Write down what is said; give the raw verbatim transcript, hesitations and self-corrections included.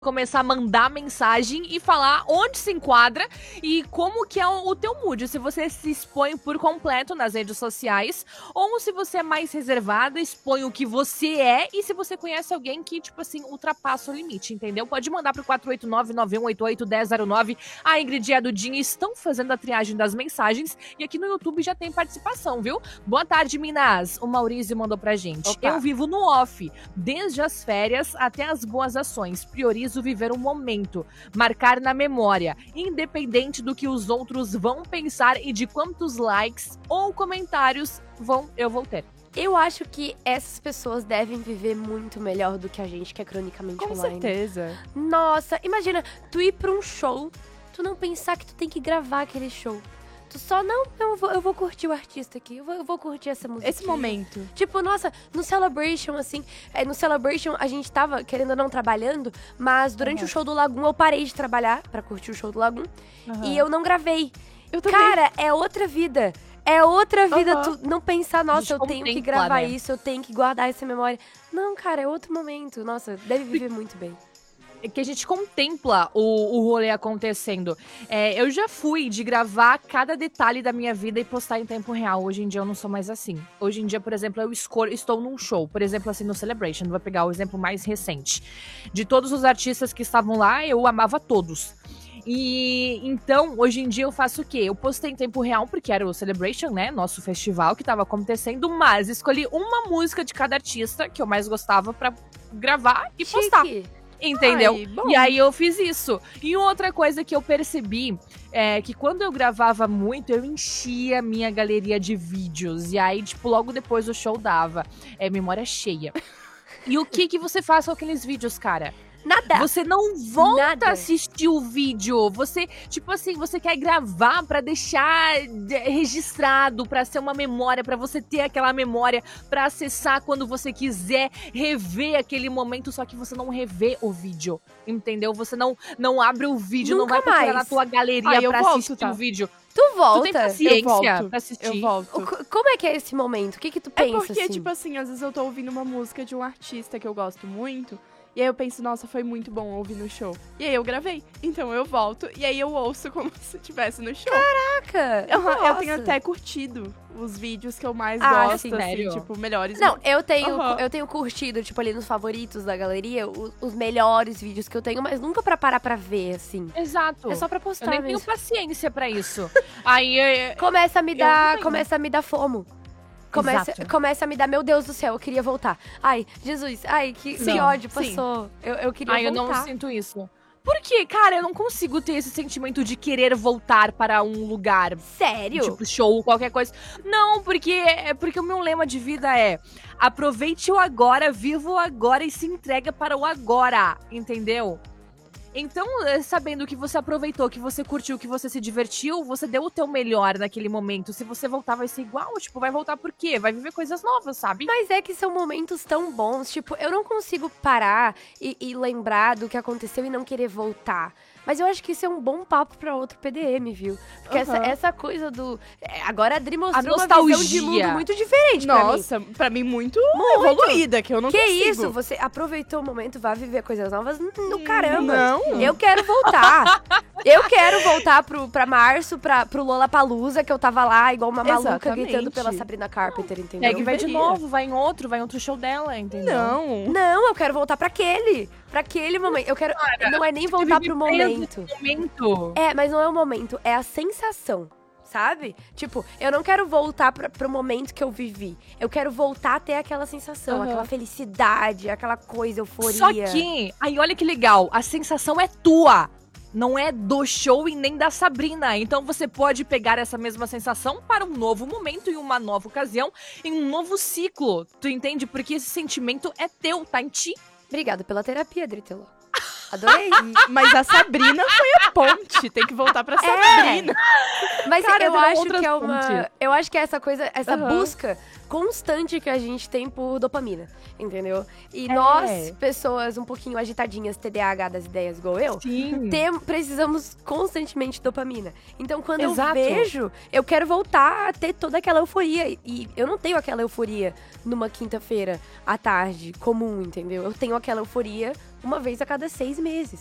começar a mandar mensagem e falar onde se enquadra e como que é o teu mood. Se você se expõe por completo nas redes sociais ou se você é mais reservada, expõe o que você é e se você conhece alguém que, tipo assim, ultrapassa o limite, entendeu? Pode mandar pro quatro oito nove, nove um oito oito, um zero zero nove. A Ingrid e a Dudinha estão fazendo a triagem das mensagens e aqui no YouTube já tem participação, viu? Boa tarde, Minas. O Maurício mandou pra gente. Opa. Eu vivo no off, desde as férias até as boas ações. Priorizo viver o momento, marcar na memória, independente do que os outros vão pensar e de quantos likes ou comentários vão eu vou ter. Eu acho que essas pessoas devem viver muito melhor do que a gente, que é cronicamente Com online. Com certeza. Nossa, imagina, tu ir pra um show, tu não pensar que tu tem que gravar aquele show. Tu só, não, eu vou, eu vou curtir o artista aqui, eu vou, eu vou curtir essa música. Esse momento. Tipo, nossa, no Celebration, assim, é, no Celebration a gente tava, querendo ou não, trabalhando, mas durante Uhum. o show do Lagoon eu parei de trabalhar pra curtir o show do Lagoon Uhum. e eu não gravei. Eu também. Cara, é outra vida. É outra vida Uhum. tu não pensar, nossa, eu tenho que contempla, gravar né? isso, eu tenho que guardar essa memória. Não, cara, é outro momento. Nossa, deve viver muito bem. É que a gente contempla o, o rolê acontecendo. É, eu já fui de gravar cada detalhe da minha vida e postar em tempo real. Hoje em dia eu não sou mais assim. Hoje em dia, por exemplo, eu escolho, estou num show. Por exemplo, assim, no Celebration. Vou pegar o exemplo mais recente. De todos os artistas que estavam lá, eu amava todos. E então, hoje em dia eu faço o quê? Eu postei em tempo real, porque era o Celebration, né? Nosso festival que tava acontecendo, mas escolhi uma música de cada artista que eu mais gostava pra gravar e postar. Chique. Entendeu? Ai, bom. E aí eu fiz isso. E outra coisa que eu percebi é que quando eu gravava muito, eu enchia a minha galeria de vídeos. E aí, tipo, logo depois o show dava. É memória cheia. E o que que você faz com aqueles vídeos, cara? Nada. Você não volta Nada. a assistir o vídeo. Você, tipo assim, você quer gravar pra deixar de- registrado, pra ser uma memória, pra você ter aquela memória, pra acessar quando você quiser, rever aquele momento, só que você não revê o vídeo, entendeu? Você não, não abre o vídeo, Nunca não vai procurar mais. na tua galeria Ah, eu pra volto, assistir tá? o vídeo. Tu volta. Tu tem Eu paciência volto. pra assistir? Eu volto. O co- Como é que é esse momento? O que que tu É pensa, porque, assim? tipo assim, às vezes eu tô ouvindo uma música de um artista que eu gosto muito. E aí eu penso, nossa, foi muito bom ouvir no show. E aí eu gravei. Então eu volto e aí eu ouço como se estivesse no show. Caraca, Eu, eu nossa. tenho até curtido os vídeos que eu mais Ah, gosto, sim, assim, sério? tipo, melhores. Não, eu tenho, Aham. eu tenho curtido, tipo, ali nos favoritos da galeria, o- os melhores vídeos que eu tenho, mas nunca pra parar pra ver, assim. Exato. É só pra Eu postar nem tenho mesmo. paciência pra isso. Aí, é, Começa a me Eu dar, não começa a me dar fomo. Começa, Exato. começa a me dar, meu Deus do céu, eu queria voltar. Ai, Jesus, ai, que, que Não, ódio sim. passou. Eu, eu queria ai, eu voltar. não sinto isso. Por quê? Cara, eu não consigo ter esse sentimento de querer voltar para um lugar. Sério? Tipo, show, qualquer coisa. Não, porque é porque o meu lema de vida é aproveite o agora, viva o agora e se entrega para o agora, entendeu? Então, eh, sabendo que você aproveitou, que você curtiu, que você se divertiu, você deu o teu melhor naquele momento. Se você voltar, vai ser igual, tipo, vai voltar por quê? Vai viver coisas novas, sabe? Mas é que são momentos tão bons. Tipo, eu não consigo parar e, e lembrar do que aconteceu e não querer voltar. Mas eu acho que isso é um bom papo pra outro P D M, viu? Porque essa, Aham. essa coisa do... é, agora a Adri mostrou A uma visão de nostalgia. mundo muito diferente pra mim. Nossa, pra mim, muito, evoluída, que eu não Que consigo. isso? Você aproveitou o momento, vai viver coisas novas no caramba. Não. Eu quero voltar. Eu quero voltar pro, pra março, pra, pro Lollapalooza, que eu tava lá, igual uma maluca, Exatamente. gritando pela Sabrina Carpenter, entendeu? Pega e vai de veria. novo, vai em outro, vai em outro show dela, entendeu? Não. Não, eu quero voltar pra aquele. Pra aquele momento. Eu quero. Não é nem voltar pro momento. momento. É, mas não é o momento, é a sensação. Sabe? Tipo, eu não quero voltar pra, pro momento que eu vivi. Eu quero voltar a ter aquela sensação, Aham. aquela felicidade, aquela coisa, euforia. Só que, aí olha que legal, a sensação é tua. Não é do show e nem da Sabrina. Então você pode pegar essa mesma sensação para um novo momento, em uma nova ocasião, em um novo ciclo. Tu entende? Porque esse sentimento é teu, tá em ti. Obrigada pela terapia, Dritelo. Adorei. Mas a Sabrina foi a ponte. Tem que voltar pra É. Sabrina. Mas Cara, eu virou acho outras que é uma. fontes. Eu acho que é essa coisa, essa Aham. busca constante que a gente tem por dopamina, entendeu? E É. nós, pessoas um pouquinho agitadinhas, T D A H das ideias igual eu, Sim. tem- precisamos constantemente de dopamina. Então, quando Exato. eu vejo, eu quero voltar a ter toda aquela euforia. E eu não tenho aquela euforia numa quinta-feira à tarde comum, entendeu? Eu tenho aquela euforia uma vez a cada seis meses.